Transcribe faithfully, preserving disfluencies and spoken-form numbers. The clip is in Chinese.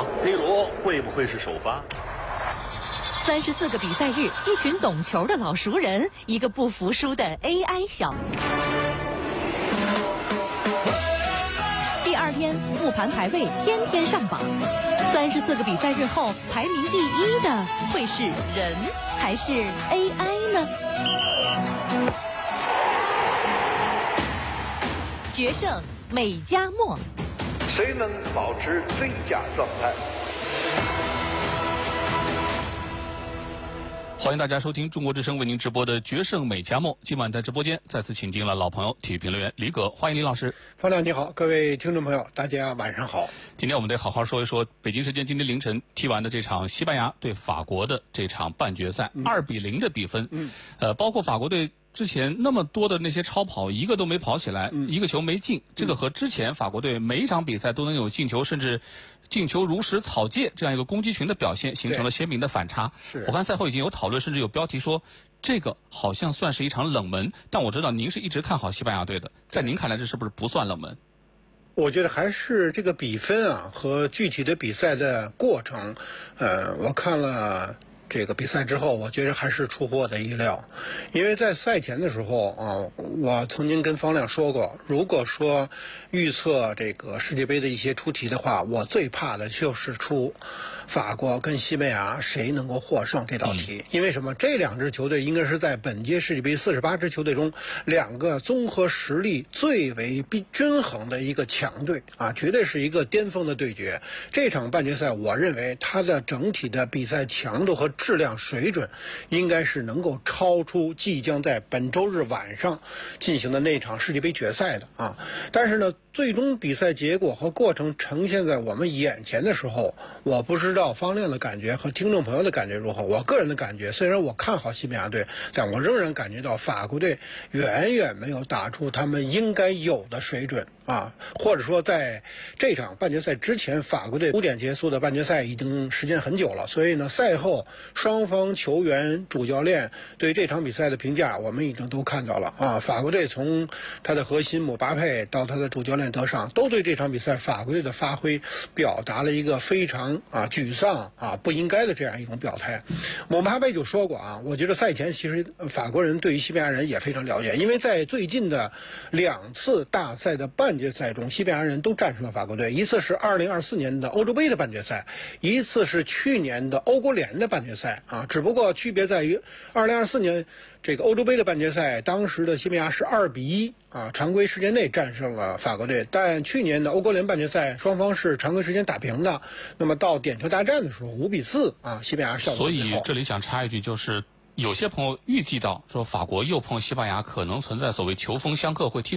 C 罗会不会是首发？ 三十四个比赛日，一群懂球的老熟人，一个不服输的 A I 小。第二天，复盘排位天天上榜。三十四个比赛日后，排名第一的会是人还是 A I 呢？决胜美加墨， 谁能保持最佳状态？ 欢迎大家收听中国之声为您直播的《决胜美加墨》。今晚在直播间再次请进了老朋友体育评论员李葛，欢迎李老师。 方亮你好，各位听众朋友，大家晚上好。 今天我们得好好说一说北京时间今天凌晨踢完的这场西班牙对法国的这场半决赛，二、嗯、比零的比分。嗯，呃，包括法国队之前那么多的那些超跑，一个都没跑起来，嗯、一个球没进，这个和之前法国队每一场比赛都能有进球，甚至进球如实草芥这样一个攻击群的表现，形成了鲜明的反差。是，我看赛后已经有讨论，甚至有标题说这个好像算是一场冷门。但我知道您是一直看好西班牙队的，在您看来这是不是不算冷门？ 我觉得还是这个比分啊和具体的比赛的过程，呃，我看了这个比赛之后，我觉得还是出乎我的意料，因为在赛前的时候啊，我曾经跟方亮说过，如果说预测这个世界杯的一些出题的话，我最怕的就是出法国跟西班牙谁能够获胜这道题。嗯、因为什么？这两支球队应该是在本届世界杯四十八支球队中两个综合实力最为均衡的一个强队啊，绝对是一个巅峰的对决。这场半决赛，我认为它的整体的比赛强度和质量水准应该是能够超出即将在本周日晚上进行的那场世界杯决赛的啊。但是呢，最终比赛结果和过程呈现在我们眼前的时候，我不知道方亮的感觉和听众朋友的感觉如何。我个人的感觉，虽然我看好西班牙队，但我仍然感觉到法国队远远没有打出他们应该有的水准啊，或者说在这场半决赛之前，法国队五点结束的半决赛已经时间很久了，所以呢，赛后双方球员、主教练对这场比赛的评价，我们已经都看到了啊。法国队从他的核心姆巴佩到他的主教练德尚，都对这场比赛法国队的发挥表达了一个非常啊沮丧啊不应该的这样一种表态。姆巴佩就说过啊，我觉得赛前其实法国人对于西班牙人也非常了解，因为在最近的两次大赛的半决赛中，西班牙人都战胜了法国队，一次是二零二四年的欧洲杯的半决赛，一次是去年的欧国联的半决赛啊，只不过区别在于二零二四年这个欧洲杯的半决赛，当时的西班牙是二比一啊，常规时间内战胜了法国队。但去年的欧国联半决赛，双方是常规时间打平的。那么到点球大战的时候，五比四啊，西班牙笑。 所以这里想插一句，就是有些朋友预计到说法国又碰西班牙，可能存在所谓球风相克会踢